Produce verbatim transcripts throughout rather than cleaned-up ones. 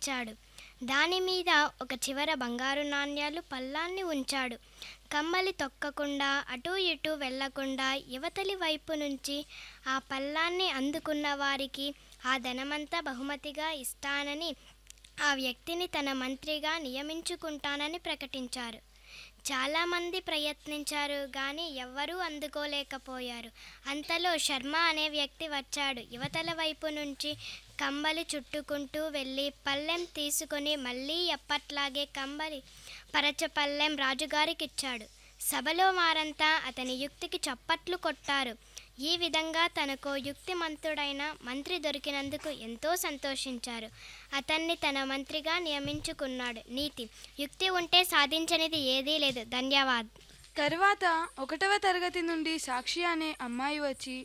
తెచ్చాడు. దానిమీద ఒక చివర బంగారు నాణ్యాలు పళ్ళాన్ని ఉంచాడు. కమ్మలి తొక్కకుండా అటూ ఇటూ వెళ్లకుండా యువతలి వైపు నుంచి ఆ పళ్ళాన్ని అందుకున్న వారికి ఆ ధనమంతా బహుమతిగా ఇస్తానని, ఆ వ్యక్తిని తన మంత్రిగా నియమించుకుంటానని ప్రకటించారు. చాలామంది ప్రయత్నించారు గాని ఎవ్వరూ అందుకోలేకపోయారు. అంతలో శర్మ అనే వ్యక్తి వచ్చాడు. యువతల వైపు నుంచి కంబలి చుట్టుకుంటూ వెళ్ళి పళ్ళెం తీసుకుని మళ్ళీ ఎప్పట్లాగే కంబలి పరచపళ్ళెం రాజుగారికిచ్చాడు. సభలో వారంతా అతని యుక్తికి చప్పట్లు కొట్టారు. ఈ విధంగా తనకో యుక్తిమంతుడైన మంత్రి దొరికినందుకు ఎంతో సంతోషించారు. అతన్ని తన మంత్రిగా నియమించుకున్నాడు. నీతి: యుక్తి ఉంటే సాధించనిది ఏదీ లేదు. ధన్యవాద్. తర్వాత ఒకటవ తరగతి నుండి సాక్షి అనే అమ్మాయి వచ్చి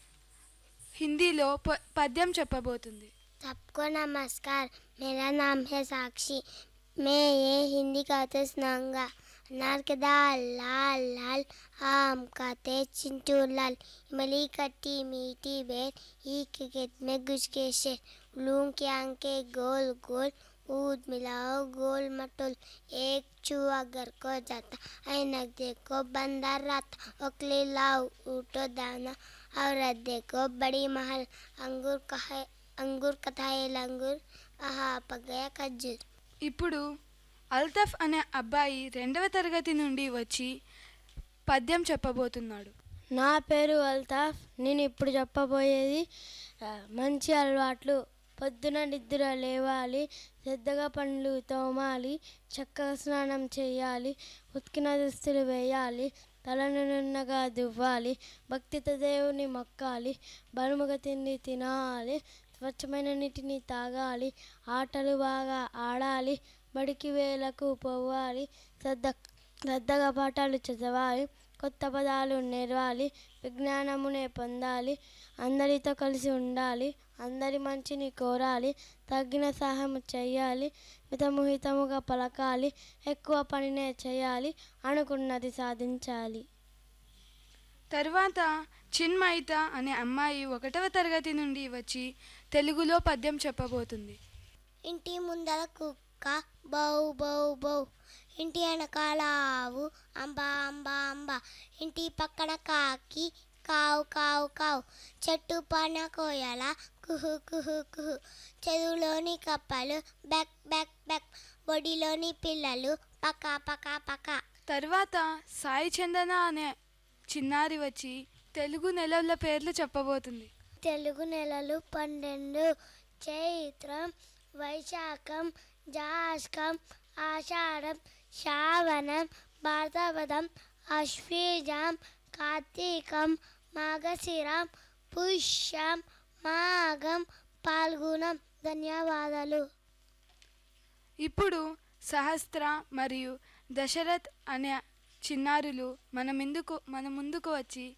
హిందీలో ప పద్యం చెప్పబోతుంది. सबको नमस्कार, मेरा नाम है साक्षी. मैं ये हिंदी गाते सुनाऊंगा. अनार के दाल लाल लाल, आम का तेज चिंटू लाल, इमली खट्टी मीठी बेर, ईख के खेत में घुस के शेर, उल्लू की आंखें गोल गोल, दूध मिलाओ गोल मटोल, एक चूहा घर को जाता, ऐनक देखो बंदर राता, ओखली लाओ ऊटो दाना, औरत देखो बड़ी महल, अंगूर कहे अंगूर कथाए लंगूर, आहा पक गया खजूर. ఇప్పుడు అల్తఫ్ అనే అబ్బాయి రెండవ తరగతి నుండి వచ్చి పద్యం చెప్పబోతున్నాడు. నా పేరు అల్తాఫ్. నేను ఇప్పుడు చెప్పబోయేది మంచి అలవాట్లు. పొద్దున నిద్ర లేవాలి, శ్రద్ధగా పండ్లు తోమాలి, చక్కగా స్నానం చేయాలి, ఉతికిన దుస్తులు వేయాలి, తలను నున్నగా దువ్వాలి, భక్తితో దేవుని మొక్కాలి, బరుముగా తిండి తినాలి, స్వచ్ఛమైన నీటిని తాగాలి, ఆటలు బాగా ఆడాలి, బడికి వేలకు పోవాలి, శ్రద్ధ శ్రద్ధగా పాఠాలు చదవాలి, కొత్త పదాలు నేర్వాలి, విజ్ఞానమునే పొందాలి, అందరితో కలిసి ఉండాలి, అందరి మంచిని కోరాలి, తగిన సహాయం చేయాలి, మితముహితముగా పలకాలి, ఎక్కువ పనినే చేయాలి, అనుకున్నది సాధించాలి. తర్వాత చిన్మయిత అనే అమ్మాయి ఒకటవ తరగతి నుండి వచ్చి తెలుగులో పద్యం చెప్పబోతుంది. ఇంటి ముందర కుక్క బౌ బౌ బౌ, ఇంటి వెనకాల ఆవు అంబా అంబా అంబా, ఇంటి పక్కన కాకి కావు కావు కావు, చెట్టు పైన కోయల కుహు కుహు కుహు, చెరువులోని కప్పలు బెక్ బెక్ బెక్, ఒడిలోని పిల్లలు పక పక పక. తర్వాత సాయి చందన అనే చిన్నారి వచ్చి తెలుగు నెలల పేర్లు చెప్పబోతుంది. తెలుగు నెలలు పన్నెండు: చైత్రం, వైశాఖం, జ్యేష్ఠం, ఆషాఢం, శ్రావణం, భాద్రపదం, ఆశ్వీజం, కార్తీకం, మార్గశిరం, పుష్యం, మాఘం, పాల్గుణం. ధన్యవాదాలు. ఇప్పుడు సహస్ర మరియు దశరథ్ అనే చిన్నారులు మన ముందుకు మన ముందుకు వచ్చి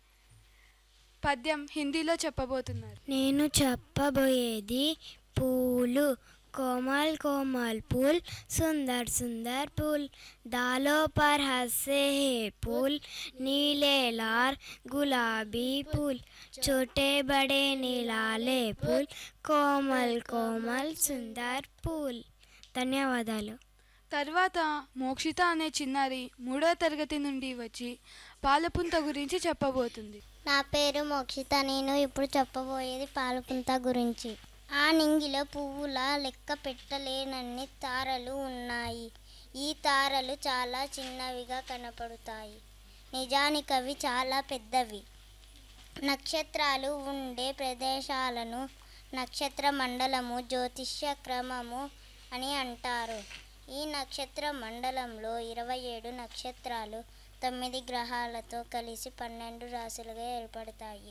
పద్యం హిందీలో చెప్పబోతున్నారు. నేను చెప్పబోయేది పూలు. कोमल कोमल फूल, सुंदर सुंदर फूल, दालों पर हंसे हैं फूल, नीले लाल गुलाबी फूल, छोटे बड़े निराले फूल, कोमल कोमल सुंदर फूल. ధన్యవాదాలు. తర్వాత మోక్షిత అనే చిన్నారి మూడవ తరగతి నుండి వచ్చి పాలపుంత గురించి చెప్పబోతుంది. నా పేరు మోక్షిత. నేను ఇప్పుడు చెప్పబోయేది పాలపుంత గురించి. ఆ నింగిలో పువ్వుల లెక్క పెట్టలేనన్ని తారలు ఉన్నాయి. ఈ తారలు చాలా చిన్నవిగా కనపడతాయి, నిజానికి అవి చాలా పెద్దవి. నక్షత్రాలు ఉండే ప్రదేశాలను నక్షత్ర మండలము, జ్యోతిష్య క్రమము అని అంటారు. ఈ నక్షత్ర మండలంలో ఇరవై ఏడు నక్షత్రాలు తొమ్మిది గ్రహాలతో కలిసి పన్నెండు రాశులుగా ఏర్పడతాయి.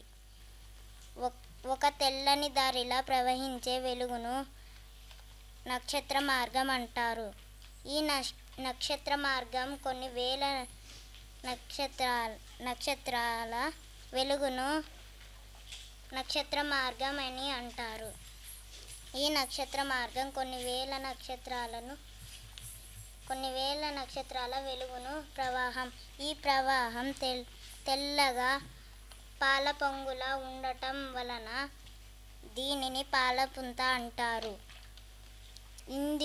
ఒక తెల్లని దారిలా ప్రవహించే వెలుగును నక్షత్ర మార్గం అంటారు. ఈ నక్షత్ర మార్గం కొన్ని వేల నక్షత్రాల నక్షత్రాల వెలుగును నక్షత్ర మార్గం అని అంటారు. ఈ నక్షత్ర మార్గం కొన్ని వేల నక్షత్రాలను కొన్ని వేల నక్షత్రాల వెలుగును ప్రవాహం. ఈ ప్రవాహం తెల్ తెల్లగా పాల పొంగులా ఉండటం వలన దీనిని పాలపుంత అంటారు. ఇంది